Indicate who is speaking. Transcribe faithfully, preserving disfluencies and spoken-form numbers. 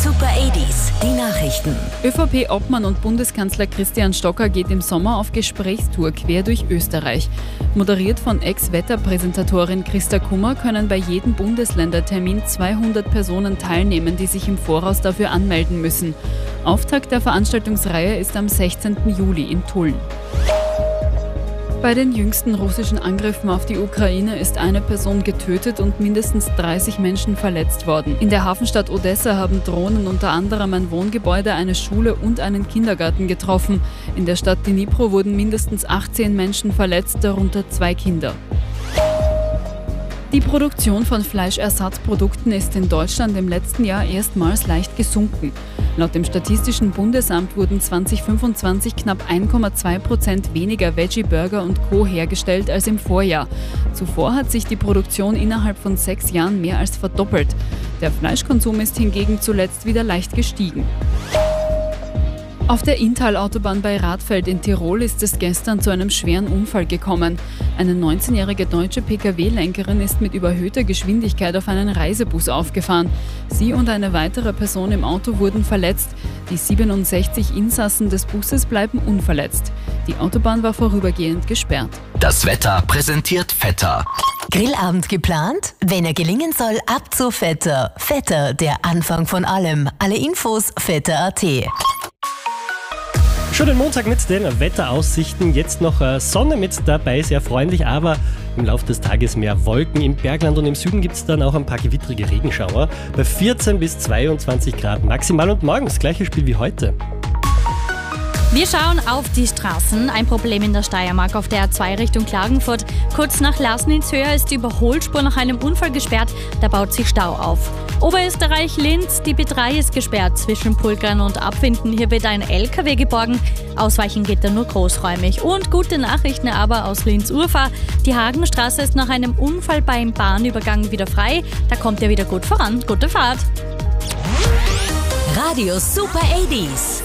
Speaker 1: Super achtziger, die Nachrichten.
Speaker 2: ÖVP-Obmann und Bundeskanzler Christian Stocker geht im Sommer auf Gesprächstour quer durch Österreich. Moderiert von Ex-Wetterpräsentatorin Christa Kummer können bei jedem Bundesländertermin zweihundert Personen teilnehmen, die sich im Voraus dafür anmelden müssen. Auftakt der Veranstaltungsreihe ist am sechzehnten Juli in Tulln. Bei den jüngsten russischen Angriffen auf die Ukraine ist eine Person getötet und mindestens dreißig Menschen verletzt worden. In der Hafenstadt Odessa haben Drohnen unter anderem ein Wohngebäude, eine Schule und einen Kindergarten getroffen. In der Stadt Dnipro wurden mindestens achtzehn Menschen verletzt, darunter zwei Kinder. Die Produktion von Fleischersatzprodukten ist in Deutschland im letzten Jahr erstmals leicht gesunken. Laut dem Statistischen Bundesamt wurden zwanzig fünfundzwanzig knapp eins Komma zwei Prozent weniger Veggie-Burger und Co. hergestellt als im Vorjahr. Zuvor hat sich die Produktion innerhalb von sechs Jahren mehr als verdoppelt. Der Fleischkonsum ist hingegen zuletzt wieder leicht gestiegen. Auf der Inntal-Autobahn bei Radfeld in Tirol ist es gestern zu einem schweren Unfall gekommen. Eine neunzehnjährige deutsche Pkw-Lenkerin ist mit überhöhter Geschwindigkeit auf einen Reisebus aufgefahren. Sie und eine weitere Person im Auto wurden verletzt. Die siebenundsechzig Insassen des Busses bleiben unverletzt. Die Autobahn war vorübergehend gesperrt.
Speaker 3: Das Wetter präsentiert Vetter.
Speaker 1: Grillabend geplant? Wenn er gelingen soll, ab zu Vetter. Vetter, der Anfang von allem. Alle Infos vetter punkt at.
Speaker 4: Schönen Montag mit den Wetteraussichten. Jetzt noch äh, Sonne mit dabei, sehr freundlich, aber im Laufe des Tages mehr Wolken. Im Bergland und im Süden gibt es dann auch ein paar gewittrige Regenschauer. Bei vierzehn bis zweiundzwanzig Grad maximal und morgen das gleiche Spiel wie heute.
Speaker 5: Wir schauen auf die Straßen. Ein Problem in der Steiermark auf der A zwei Richtung Klagenfurt. Kurz nach Lasnitzhöher ist die Überholspur nach einem Unfall gesperrt. Da baut sich Stau auf. Oberösterreich-Linz, die B drei ist gesperrt zwischen Pulgern und Abwinden. Hier wird ein L K W geborgen. Ausweichen geht da nur großräumig. Und gute Nachrichten aber aus Linz-Urfahr. Die Hagenstraße ist nach einem Unfall beim Bahnübergang wieder frei. Da kommt ihr wieder gut voran. Gute Fahrt!
Speaker 1: Radio Super achtziger.